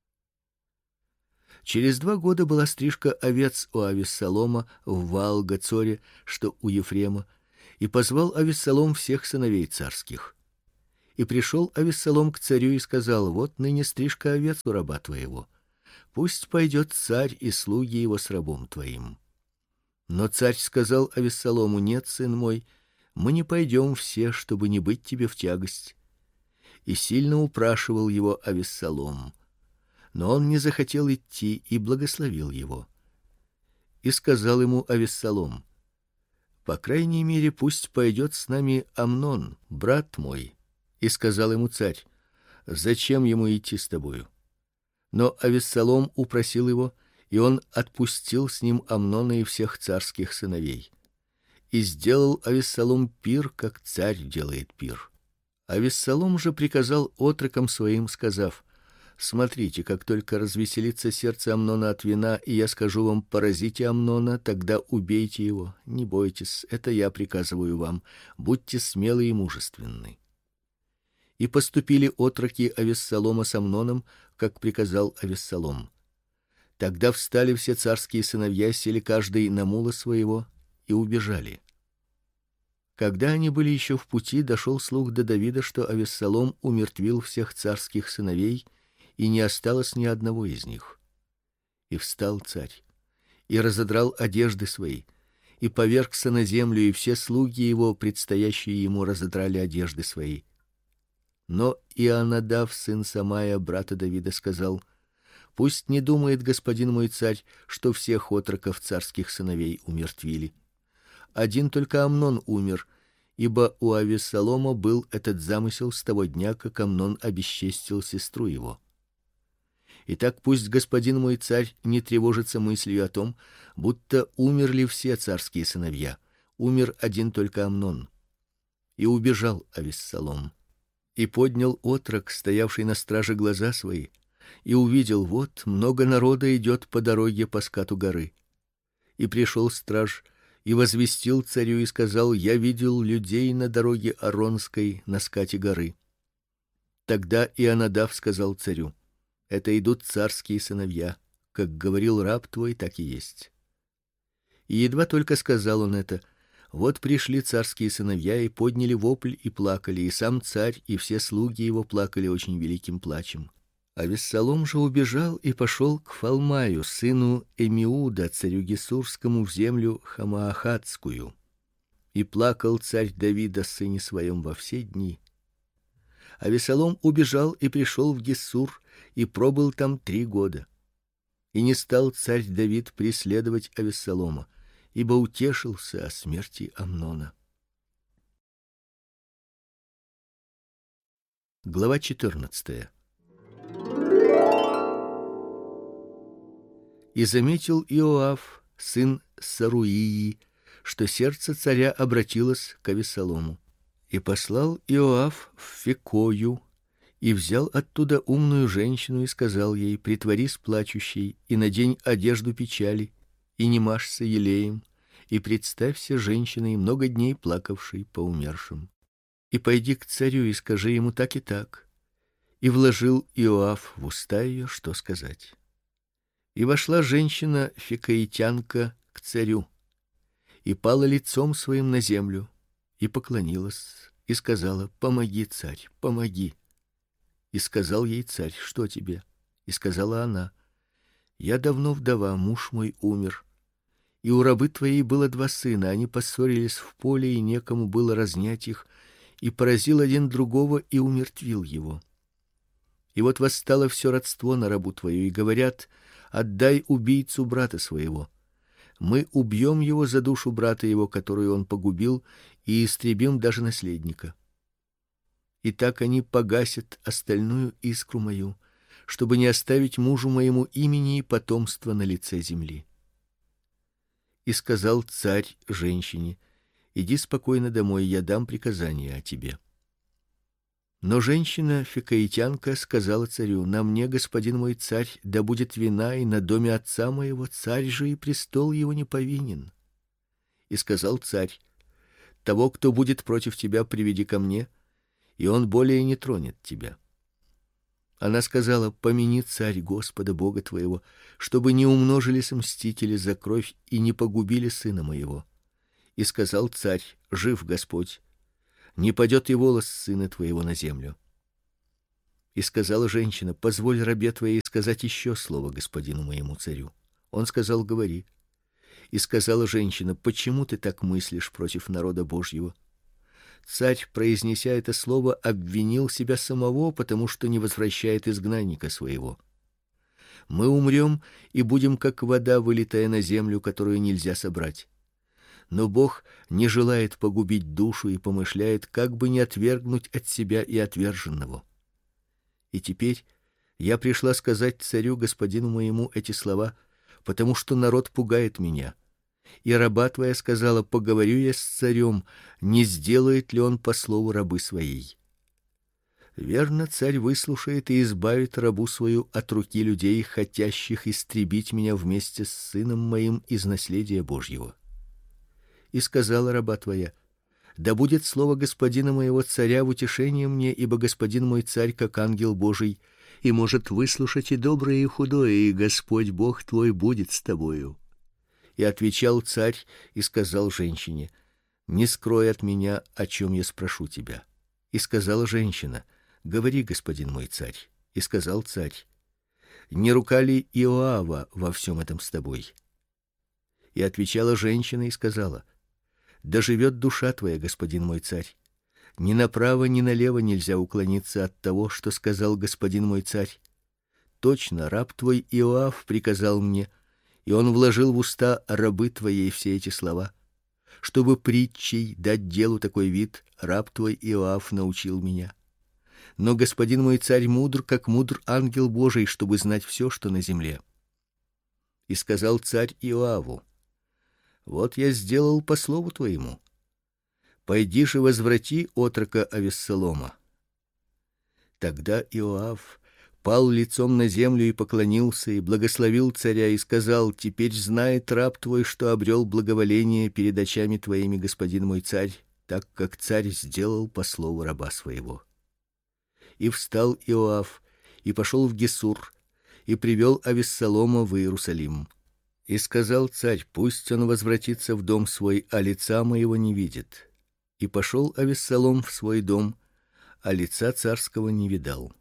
Через два года была стрижка овец у Авессалома в Ваал-Гацоре, что у Ефрема, и позвал Авессалом всех сыновей царских. И пришел Авессалом к царю и сказал: вот ныне стрижка овец у раба твоего. Пусть пойдет царь и слуги его с рабом твоим. Но царь сказал Авессалому: нет, сын мой, мы не пойдем все, чтобы не быть тебе в тягость. И сильно упрашивал его Авессалом. Но он не захотел идти и благословил его. И сказал ему Авессалом: по крайней мере, пусть пойдет с нами Амнон, брат мой. И сказал ему царь: зачем ему идти с тобою? Но Авессалом упросил его, и он отпустил с ним Амнона и всех царских сыновей. И сделал Авессалом пир, как царь делает пир. Авессалом же приказал отрокам своим, сказав: смотрите, как только развеселится сердце Амнона от вина, и я скажу вам: поразите Амнона, тогда убейте его. Не бойтесь, это я приказываю вам. Будьте смелы и мужественны. И поступили отроки Авессалома с Амноном, как приказал Авессалом. Тогда встали все царские сыновья, сели каждый на мула своего и убежали. Когда они были еще в пути, дошел слух до Давида, что Авессалом умертвил всех царских сыновей, и не осталось ни одного из них. И встал царь, и разодрал одежды свои, и повергся на землю, и все слуги его, предстоящие ему, разодрали одежды свои. Но Ионадав, сын Самая, брата Давида, сказал: пусть не думает господин мой царь, что всех отроков царских сыновей умертвили. Один только Амнон умер, ибо у Авессалома был этот замысел с того дня, как Амнон обесчестил сестру его. Итак, пусть господин мой царь не тревожится мыслью о том, будто умерли все царские сыновья. Умер один только Амнон. И убежал Авессалом. И поднял отрок, стоявший на страже, глаза свои, и увидел: вот много народа идет по дороге по скату горы. И пришел страж и возвестил царю и сказал: я видел людей на дороге Аронской на скате горы. Тогда Ионадав сказал царю: это идут царские сыновья, как говорил раб твой, так и есть. И едва только сказал он это, вот пришли царские сыновья и подняли вопль и плакали, и сам царь и все слуги его плакали очень великим плачем. Авессалом же убежал и пошел к Фалмаю, сыну Эмиуда, царю Гесурскому, в землю Хамаахатскую. И плакал царь Давида сыне своем во все дни. Авессалом убежал и пришел в Гессур, и пробыл там три года. И не стал царь Давид преследовать Авессалома, ибо утешился о смерти Амнона. Глава четырнадцатая. И заметил Иоав, сын Саруии, что сердце царя обратилось к Авессалому. И послал Иоав в Фекою, и взял оттуда умную женщину и сказал ей: притворись плачущей и надень одежду печали, и не мажься елеем, и представься женщиной, много дней плакавшей по умершим. И пойди к царю и скажи ему так и так. И вложил Иоав в уста ее, что сказать. И вошла женщина фекаитянка к царю, и пала лицом своим на землю, и поклонилась, и сказала: помоги, царь, помоги. И сказал ей царь: что тебе? И сказала она: я давно вдова, муж мой умер, и у рабы твоей было два сына, они поссорились в поле, и некому было разнять их, и поразил один другого и умертвил его. И вот восстало все родство на рабу твою, и говорят: отдай убийцу брата своего. Мы убьем его за душу брата его, которую он погубил, и истребим даже наследника. И так они погасят остальную искру мою, чтобы не оставить мужу моему имени и потомства на лице земли. И сказал царь женщине: иди спокойно домой, я дам приказание о тебе. Но женщина фекаитянка сказала царю: на мне, господин мой царь, да будет вина, и на доме отца моего, царь же и престол его не повинен. И сказал царь: того, кто будет против тебя, приведи ко мне, и он более не тронет тебя. Она сказала: помяни, царь, Господа Бога твоего, чтобы не умножились мстители за кровь и не погубили сына моего. И сказал царь: жив Господь, не падет и волос сына твоего на землю. И сказала женщина: позволь рабе твоей сказать еще слово господину моему царю. Он сказал: говори. И сказала женщина: почему ты так мыслишь против народа Божьего? Царь, произнеся это слово, обвинил себя самого, потому что не возвращает изгнанника своего. Мы умрем и будем как вода, вылитая на землю, которую нельзя собрать. Но Бог не желает погубить душу и помышляет, как бы не отвергнуть от себя и отверженного. И теперь я пришла сказать царю господину моему эти слова, потому что народ пугает меня. И раба твоя сказала: поговорю я с царем, не сделает ли он по слову рабы своей. Верно, царь выслушает и избавит рабу свою от руки людей, хотящих истребить меня вместе с сыном моим из наследия Божьего. И сказала раба твоя: да будет слово господина моего царя в утешение мне, ибо господин мой царь как ангел Божий, и может выслушать и доброе, и худое, и Господь Бог твой будет с тобою. И отвечал царь и сказал женщине: не скрой от меня, о чем я спрошу тебя. И сказала женщина: говори, господин мой царь. И сказал царь: не рука ли Иоава во всем этом с тобой? И отвечала женщина и сказала: да живет душа твоя, господин мой царь. Ни направо, ни налево нельзя уклониться от того, что сказал господин мой царь. Точно раб твой Иоав приказал мне, и он вложил в уста рабы твоей все эти слова, чтобы притчей дать делу такой вид. Раб твой Иоав научил меня. Но господин мой царь мудр, как мудр ангел Божий, чтобы знать все, что на земле. И сказал царь Иоаву: вот я сделал по слову твоему. Пойди же возврати отрока Авессалома. Тогда Иоав пал лицом на землю и поклонился, и благословил царя, и сказал: теперь знает раб твой, что обрел благоволение перед очами твоими, господин мой царь, так как царь сделал по слову раба своего. И встал Иоав и пошел в Гесур, и привел Авессалома в Иерусалим. И сказал царь: пусть он возвратится в дом свой, а лица моего не видит. И пошел Авессалом в свой дом, а лица царского не видал.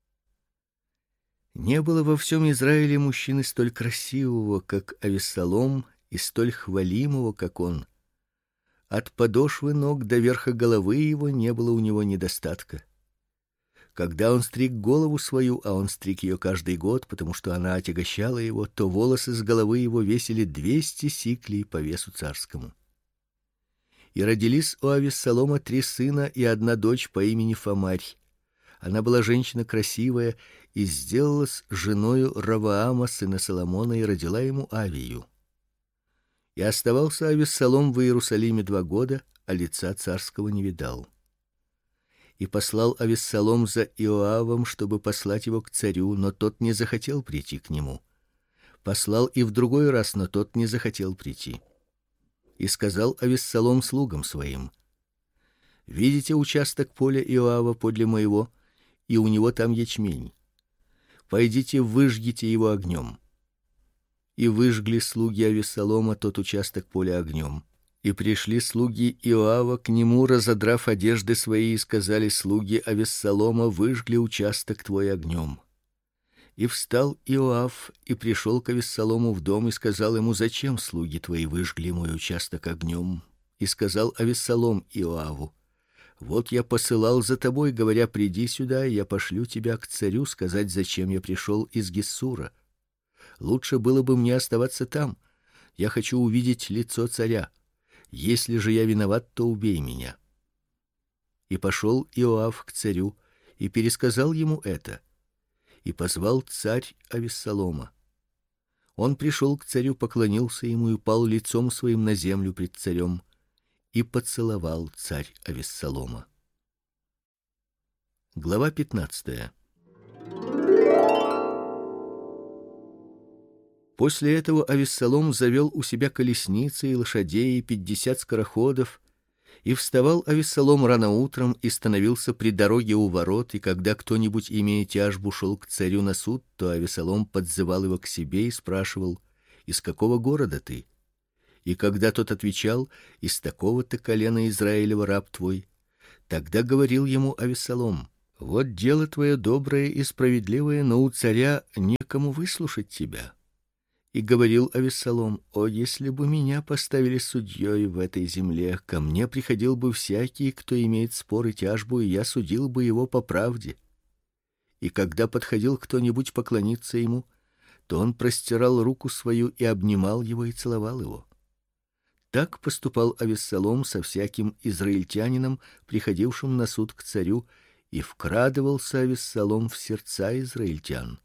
Не было во всем Израиле мужчины столь красивого, как Авессалом, и столь хвалимого, как он. От подошвы ног до верха головы его не было у него недостатка. Когда он стриг голову свою, а он стриг ее каждый год, потому что она отягощала его, то волосы с головы его весили двести сиклей по весу царскому. И родились у Авессалома три сына и одна дочь по имени Фамарь. Она была женщина красивая и сделалась женою Раваама, сына Соломона, и родила ему Авию. И оставался Авессалом в Иерусалиме два года, а лица царского не видал. И послал Авессалом за Иоавом, чтобы послать его к царю, но тот не захотел прийти к нему. Послал и в другой раз, но тот не захотел прийти. И сказал Авессалом слугам своим: видите участок поля Иоава подле моего, и у него там ячмень. Пойдите, выжгите его огнем. И выжгли слуги Авессалома тот участок поля огнем. И пришли слуги Иоава к нему, разодрав одежды свои, и сказали: слуги Авессалома выжгли участок твой огнем. И встал Иоав и пришел к Авессалому в дом и сказал ему: зачем слуги твои выжгли мой участок огнем? И сказал Авессалом Иоаву: вот я посылал за тобой, говоря: приди сюда, и я пошлю тебя к царю сказать, зачем я пришел из Гессура. Лучше было бы мне оставаться там. Я хочу увидеть лицо царя. Если же я виноват, то убей меня. И пошел Иоав к царю и пересказал ему это. И позвал царь Авессалома. Он пришел к царю, поклонился ему и пал лицом своим на землю пред царем, и поцеловал царь Авессалома. Глава пятнадцатая. После этого Авессалом завел у себя колесницы и лошадей и пятьдесят скороходов, И вставал Авессалом рано утром и становился при дороге у ворот, и когда кто-нибудь, имея тяжбу, шел к царю на суд, то Авессалом подзывал его к себе и спрашивал: из какого города ты? И когда тот отвечал: из такого-то колена Израилева раб твой, тогда говорил ему Авессалом: вот дело твое доброе и справедливое, но у царя некому выслушать тебя. И говорил Авессалом: о, если бы меня поставили судьей в этой земле, ко мне приходил бы всякий, кто имеет спор и тяжбу, и я судил бы его по правде. И когда подходил кто-нибудь поклониться ему, то он простирал руку свою и обнимал его и целовал его. Так поступал Авессалом со всяким израильтянином, приходившим на суд к царю, и вкрадывался Авессалом в сердца израильтян.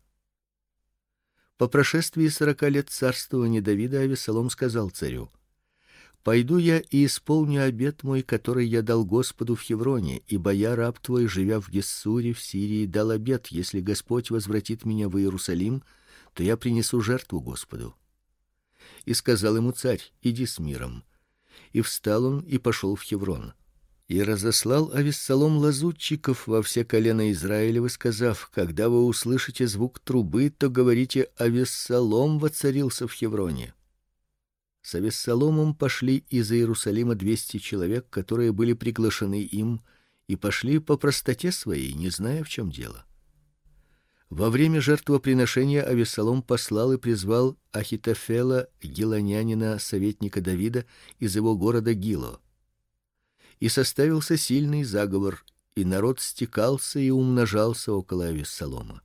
По прошествии сорока лет царствования Давида Авессалом сказал царю: пойду я и исполню обет мой, который я дал Господу в Хевроне, ибо я раб твой, живя в Гессуре в Сирии, дал обет: если Господь возвратит меня в Иерусалим, то я принесу жертву Господу. И сказал ему царь: иди с миром. И встал он и пошел в Хеврон. И разослал Авессалом лазутчиков во все колена Израилевы, сказав: когда вы услышите звук трубы, то говорите: Авессалом воцарился в Хевроне. С Авессаломом пошли из Иерусалима двести человек, которые были приглашены им, и пошли по простоте своей, не зная, в чем дело. Во время жертвоприношения Авессалом послал и призвал Ахитофела, гилонянина, советника Давида, из его города Гило. И составился сильный заговор, и народ стекался и умножался около Авессалома.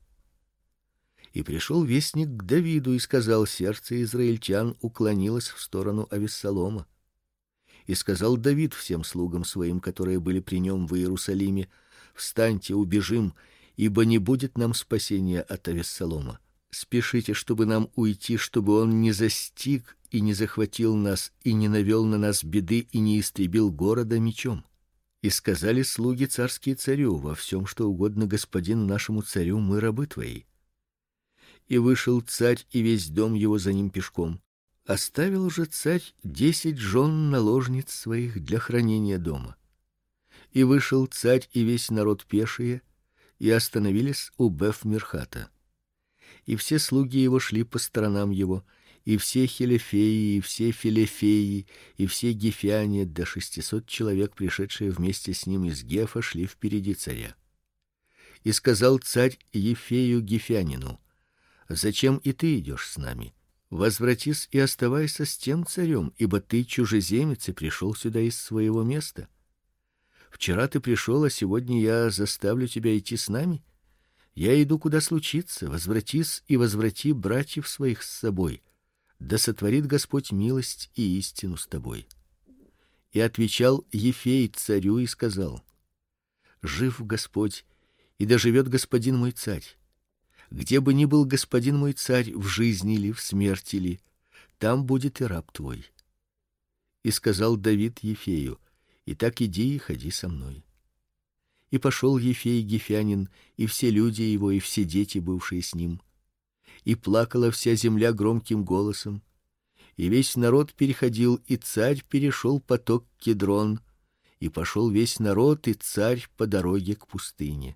И пришел вестник к Давиду и сказал: сердце израильтян уклонилось в сторону Авессалома. И сказал Давид всем слугам своим, которые были при нем в Иерусалиме: встаньте, убежим, ибо не будет нам спасения от Авессалома. Спешите, чтобы нам уйти, чтобы он не застиг и не захватил нас, и не навел на нас беды, и не истребил города мечом. И сказали слуги царские царю: во всем, что угодно господину нашему царю, мы рабы твои. И вышел царь и весь дом его за ним пешком. Оставил же царь десять жен наложниц своих для хранения дома. И вышел царь и весь народ пешие, и остановились у Беф-Мирхата. И все слуги его шли по сторонам его, и все хелефеи, и все филефеи, и все гефяне, до шестисот человек, пришедшие вместе с ним из Гефа, шли впереди царя. И сказал царь Ефею гефянину: зачем и ты идешь с нами? Возвратись и оставайся с тем царем, ибо ты чужеземец и пришел сюда из своего места. Вчера ты пришел, а сегодня я заставлю тебя идти с нами? Я иду куда случится. Возвратись и возврати братьев своих с собой. Да сотворит Господь милость и истину с тобой. И отвечал Ефей царю и сказал: жив Господь, и доживет господин мой царь. Где бы ни был господин мой царь, в жизни ли, в смерти ли, там будет и раб твой. И сказал Давид Ефею: итак иди и ходи со мной. И пошел Ефей гефянин, и все люди его, и все дети, бывшие с ним. И плакала вся земля громким голосом, и весь народ переходил, и царь перешел поток Кедрон, и пошел весь народ и царь по дороге к пустыне.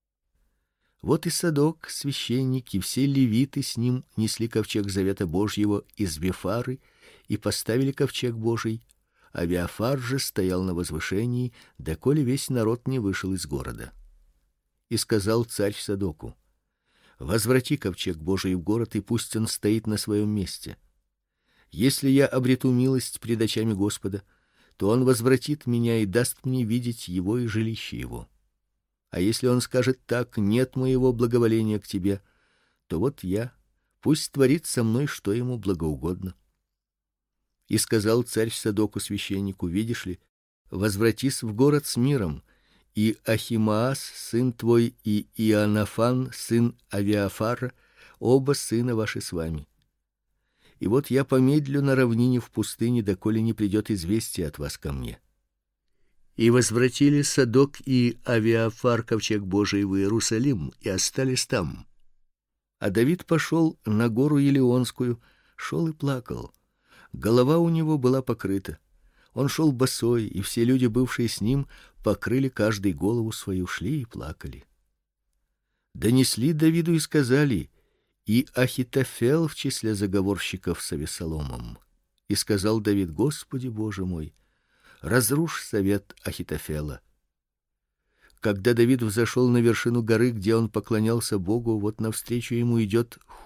Вот и Садок, священник, и все левиты с ним несли ковчег завета Божьего из Вифары и поставили ковчег Божий. А Виафар же стоял на возвышении, доколе весь народ не вышел из города. И сказал царь Садоку: возврати ковчег Божий в город, и пусть он стоит на своем месте. Если я обрету милость пред очами Господа, то он возвратит меня и даст мне видеть его и жилище его. А если он скажет так: нет моего благоволения к тебе, то вот я, пусть творит со мной, что ему благоугодно. И сказал царь Садоку священнику: видишь ли, возвратись в город с миром, и Ахимаас сын твой и Иоаннафан сын Авиафара, оба сына ваши с вами. И вот я помедлю на равнине в пустыне, доколе не придет известие от вас ко мне. И возвратили Садок и Авиафар ковчег Божий в Иерусалим и остались там. А Давид пошел на гору Елеонскую, шел и плакал. Голова у него была покрыта. Он шел босой, и все люди, бывшие с ним, покрыли каждый голову свою, шли и плакали. Донесли Давиду и сказали: и Ахитофел в числе заговорщиков с Авесоломом. И сказал Давид: Господи Боже мой, разрушь совет Ахитофела. Когда Давид взошел на вершину горы, где он поклонялся Богу, вот навстречу ему идет